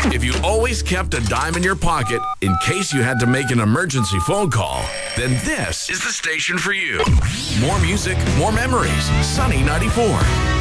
If you always kept a dime in your pocket in case you had to make an emergency phone call, then this is the station for you. More music, more memories. Sunny 94.